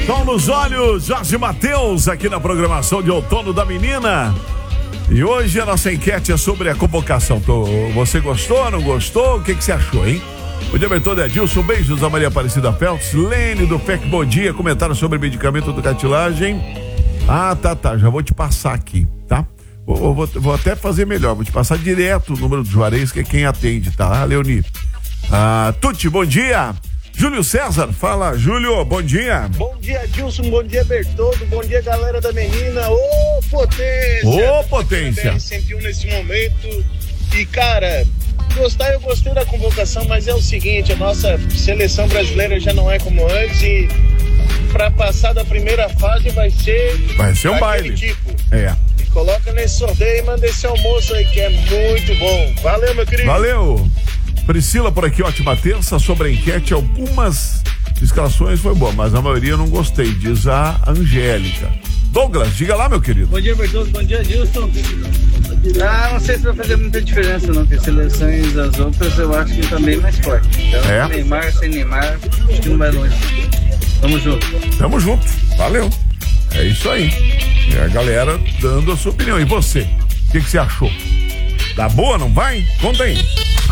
Sol nos olhos, Jorge Mateus, aqui na programação de outono da menina. E hoje a nossa enquete é sobre a convocação. Você gostou, não gostou? O que você achou, hein? O diretor é Edilson, beijos da Maria Aparecida Peltz, Lene do FEC, bom dia, comentário sobre medicamento do cartilagem. Tá, já vou te passar aqui, tá? Vou até fazer melhor, vou te passar direto o número do Juarez, que é quem atende, tá, Leoni? Tuti, bom dia. Júlio César, fala, Júlio, bom dia. Bom dia, Dilson, bom dia, Bertoldo, bom dia, galera da menina. Ô, potência! Ô, potência! 101 nesse momento. E, cara, eu gostei da convocação, mas é o seguinte, a nossa seleção brasileira já não é como antes e pra passar da primeira fase vai ser um baile. Tipo. É. E coloca nesse sorteio e manda esse almoço aí que é muito bom. Valeu, meu querido. Valeu. Priscila por aqui, ótima terça, sobre a enquete, algumas escalações foi boa, mas a maioria eu não gostei, diz a Angélica. Douglas, diga lá, meu querido. Bom dia, Bertoldo, bom dia, Dilson. Não sei se vai fazer muita diferença não, porque seleções as outras eu acho que também mais forte. Então, Neymar, sem Neymar, acho que não vai longe. Tamo junto, valeu. É isso aí. É a galera dando a sua opinião. E você? O que você achou? Dá boa, não vai? Conta aí.